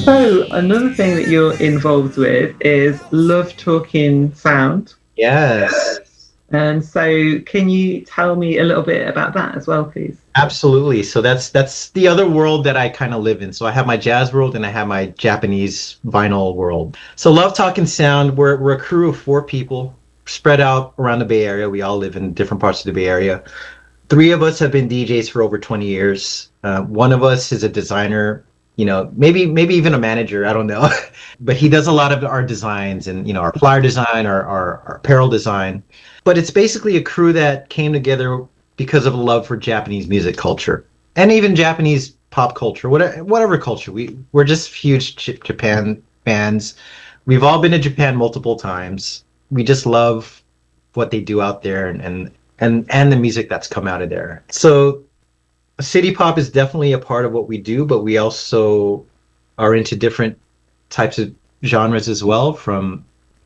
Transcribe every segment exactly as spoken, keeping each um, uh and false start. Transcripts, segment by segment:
So another thing that you're involved with is Love Talking Sound. Yes, And so can you tell me a little bit about that as well, please? absolutely. So that's that's the other world that I kind of live in. So I have my jazz world and I have my Japanese vinyl world. So Love Talk and Sound, we're we're a crew of four people spread out around the Bay Area. We all live in different parts of the Bay Area. Three of us have been D Js for over twenty years. Uh, one of us is a designer, you know, maybe maybe even a manager, I don't know. But he does a lot of our designs and, you know, our flyer design, our, our, our apparel design. But it's basically a crew that came together because of a love for Japanese music culture and even Japanese pop culture, whatever, whatever culture. We we're just huge J- Japan fans. We've all been to Japan multiple times. We just love what they do out there and and and, and the music that's come out of there. So city pop is definitely a part of what we do, but we also are into different types of genres as well, from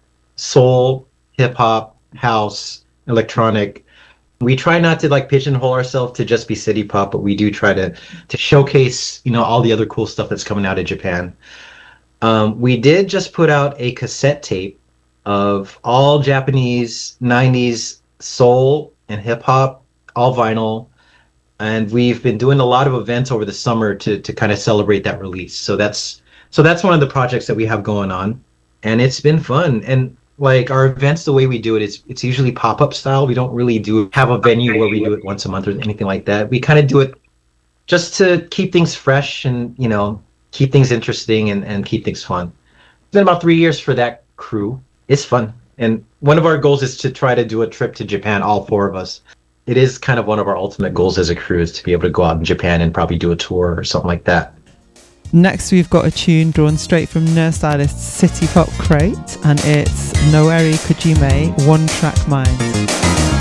soul, hip hop, house, electronic. We try not to like pigeonhole ourselves to just be city pop, but we do try to to showcase, you know, all the other cool stuff that's coming out of Japan. Um, we did just put out a cassette tape of all Japanese nineties soul and hip hop, all vinyl. And we've been doing a lot of events over the summer to to kind of celebrate that release. So that's so that's one of the projects that we have going on, and it's been fun. And like our events, the way we do it is it's usually pop-up style. We don't really do have a venue where we do it once a month or anything like that. We kind of do it just to keep things fresh and, you know, keep things interesting and, and keep things fun. It's been about three years for that crew. It's fun. And one of our goals is to try to do a trip to Japan, all four of us. It is kind of one of our ultimate goals as a crew is to be able to go out in Japan and probably do a tour or something like that. Next, we've got a tune drawn straight from Nerdstylist's City Pop Crate, and it's Noeri Kojime, One Track Mind.